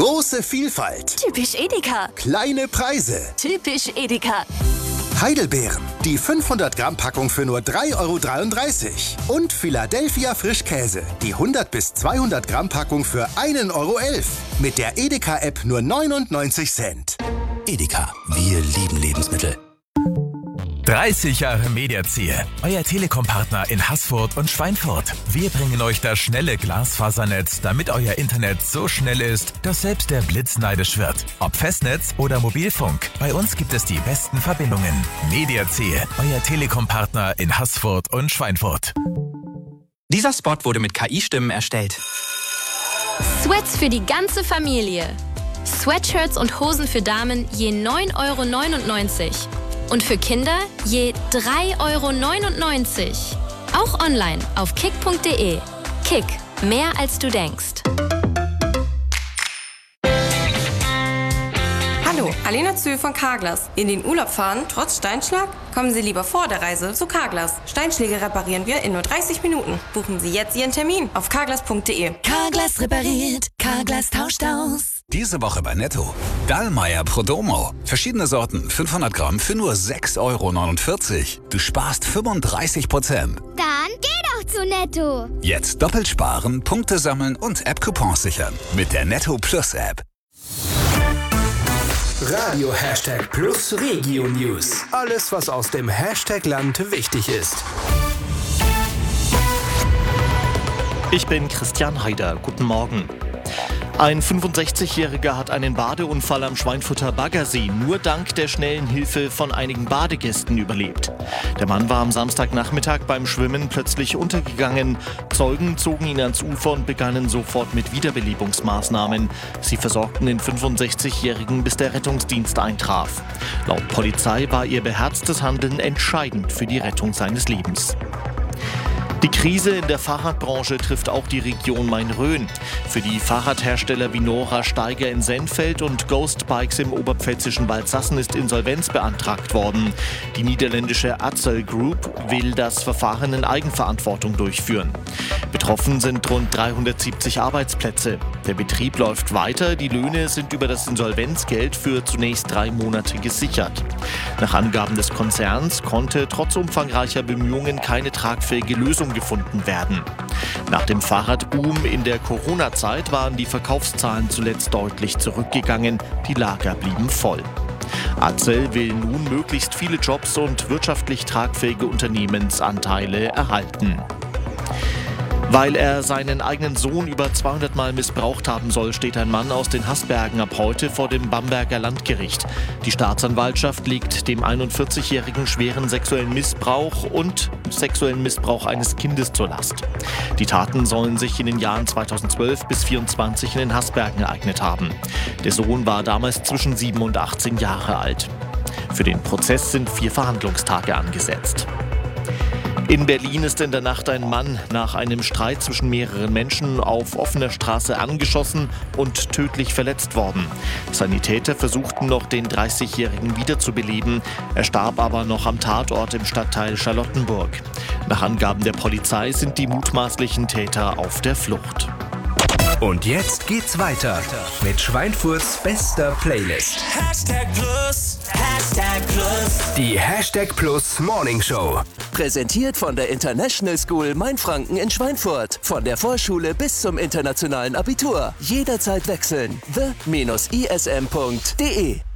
Große Vielfalt. Typisch Edeka. Kleine Preise. Typisch Edeka. Heidelbeeren. Die 500 Gramm Packung für nur 3,33 €. Und Philadelphia Frischkäse. Die 100 bis 200 Gramm Packung für 1,11 €. Mit der Edeka-App nur 99 Cent. Edeka, wir lieben Lebensmittel. 30 Jahre Mediaziel, euer Telekom-Partner in Haßfurt und Schweinfurt. Wir bringen euch das schnelle Glasfasernetz, damit euer Internet so schnell ist, dass selbst der Blitz neidisch wird. Ob Festnetz oder Mobilfunk, bei uns gibt es die besten Verbindungen. Mediaziel, euer Telekom-Partner in Haßfurt und Schweinfurt. Dieser Spot wurde mit KI-Stimmen erstellt. Sweats für die ganze Familie. Sweatshirts und Hosen für Damen je 9,99 €. Und für Kinder je 3,99 €. Auch online auf kick.de. Kick, mehr als du denkst. Hallo, Alena Zühl von Carglass. In den Urlaub fahren, trotz Steinschlag? Kommen Sie lieber vor der Reise zu Carglass. Steinschläge reparieren wir in nur 30 Minuten. Buchen Sie jetzt Ihren Termin auf carglass.de. Carglass repariert. Carglass tauscht aus. Diese Woche bei Netto. Dallmayr Prodomo. Verschiedene Sorten, 500 Gramm für nur 6,49 €. Du sparst 35%. Dann geh doch zu Netto. Jetzt doppelt sparen, Punkte sammeln und App-Coupons sichern. Mit der Netto Plus App. Radio Hashtag Plus Regio News. Alles, was aus dem Hashtag-Land wichtig ist. Ich bin Christian Haider. Guten Morgen. Ein 65-Jähriger hat einen Badeunfall am Schweinfurter Baggersee nur dank der schnellen Hilfe von einigen Badegästen überlebt. Der Mann war am Samstagnachmittag beim Schwimmen plötzlich untergegangen. Zeugen zogen ihn ans Ufer und begannen sofort mit Wiederbelebungsmaßnahmen. Sie versorgten den 65-Jährigen, bis der Rettungsdienst eintraf. Laut Polizei war ihr beherztes Handeln entscheidend für die Rettung seines Lebens. Die Krise in der Fahrradbranche trifft auch die Region Main-Rhön. Für die Fahrradhersteller wie Nora Steiger in Senfeld und Ghost Bikes im oberpfälzischen Waldsassen ist Insolvenz beantragt worden. Die niederländische Adsel Group will das Verfahren in Eigenverantwortung durchführen. Betroffen sind rund 370 Arbeitsplätze. Der Betrieb läuft weiter, die Löhne sind über das Insolvenzgeld für zunächst 3 Monate gesichert. Nach Angaben des Konzerns konnte trotz umfangreicher Bemühungen keine tragfähige Lösung gefunden werden. Nach dem Fahrradboom in der Corona-Zeit waren die Verkaufszahlen zuletzt deutlich zurückgegangen, die Lager blieben voll. Adsel will nun möglichst viele Jobs und wirtschaftlich tragfähige Unternehmensanteile erhalten. Weil er seinen eigenen Sohn über 200 Mal missbraucht haben soll, steht ein Mann aus den Haßbergen ab heute vor dem Bamberger Landgericht. Die Staatsanwaltschaft legt dem 41-Jährigen schweren sexuellen Missbrauch und sexuellen Missbrauch eines Kindes zur Last. Die Taten sollen sich in den Jahren 2012 bis 2024 in den Haßbergen ereignet haben. Der Sohn war damals zwischen 7 und 18 Jahre alt. Für den Prozess sind 4 Verhandlungstage angesetzt. In Berlin ist in der Nacht ein Mann nach einem Streit zwischen mehreren Menschen auf offener Straße angeschossen und tödlich verletzt worden. Sanitäter versuchten noch, den 30-Jährigen wiederzubeleben. Er starb aber noch am Tatort im Stadtteil Charlottenburg. Nach Angaben der Polizei sind die mutmaßlichen Täter auf der Flucht. Und jetzt geht's weiter mit Schweinfurts bester Playlist. Hashtag Plus, Hashtag Plus. Die Hashtag Plus Morning Show. Präsentiert von der International School Mainfranken in Schweinfurt. Von der Vorschule bis zum internationalen Abitur. Jederzeit wechseln. the-ism.de